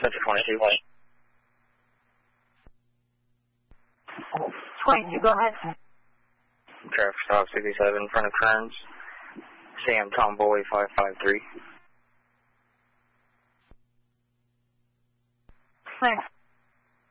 Center 22. 22, go ahead. Traffic stop 67 in front of Kearns. Sam Tomboy 553. Thanks.